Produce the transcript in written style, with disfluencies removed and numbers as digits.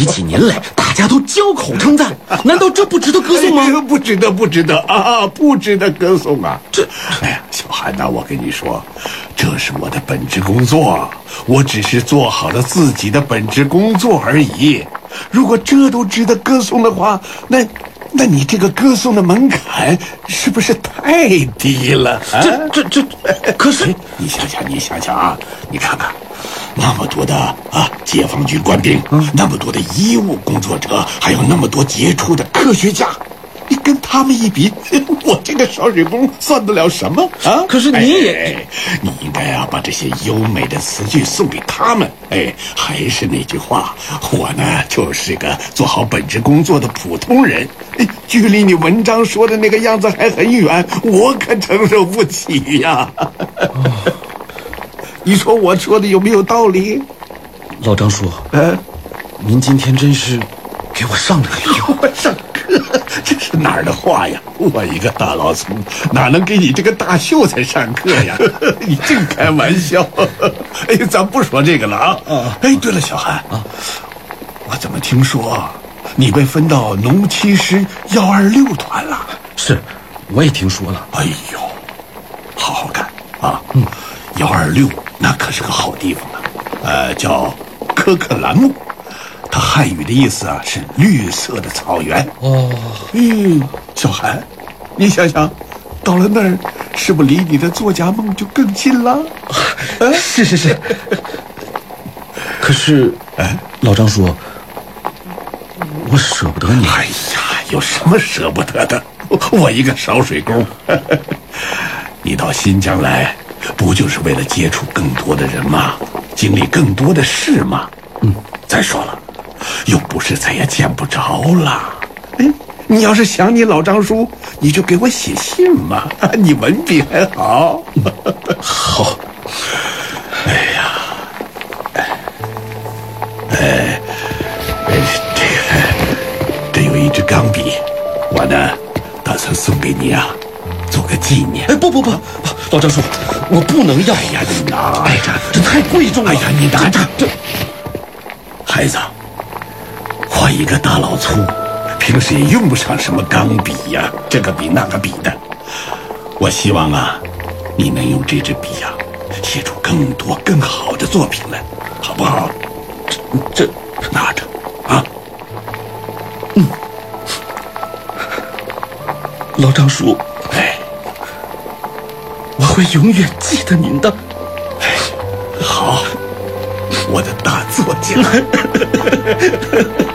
提起您来，大家都交口称赞，难道这不值得歌颂吗？ 不值得啊，不值得歌颂啊！哎呀，小韩呐，我跟你说，这是我的本职工作，我只是做好了自己的本职工作而已。如果这都值得歌颂的话，那你这个歌颂的门槛是不是太低了？ 可是你想想啊，你看看。那么多的解放军官兵，那么多的医务工作者，还有那么多杰出的科学家，你跟他们一比，我这个烧水工算得了什么啊？ 可是你也， 你应该把这些优美的词句送给他们。还是那句话，我呢就是个做好本职工作的普通人，距离你文章说的那个样子还很远，我可承受不起呀。你说我说的有没有道理？ 老张叔，您今天真是给我上了个课。 我上课？这是哪儿的话呀？我一个大老粗，哪能给你这个大秀才上课呀？你净开玩笑。咱不说这个了啊。对了，小韩啊，我怎么听说你被分到农七师126团了？ 是，我也听说了。 哎呦，好好干啊！126那可是个好地方啊，叫科克兰木，它汉语的意思是绿色的草原。小韩，你想想，到了那儿，是不是离你的作家梦就更近了？ 是。可是，老张叔，我舍不得你。 哎呀，有什么舍不得的？我一个烧水工，你到新疆来。不就是为了接触更多的人吗？经历更多的事吗？再说了，又不是再也见不着了。你要是想你老张叔，你就给我写信嘛，你文笔还好。 好。 这有一支钢笔，我呢打算送给你啊，做个纪念。 不，老张叔，我不能要。 你拿着， 这太贵重了。 你拿着。孩子，我一个大老粗，平时也用不上什么钢笔呀，这个笔那个笔的。我希望你能用这支笔写出更多更好的作品来，好不好？这拿着啊。 老张叔，我会永远记得您的。 好，我的大作家。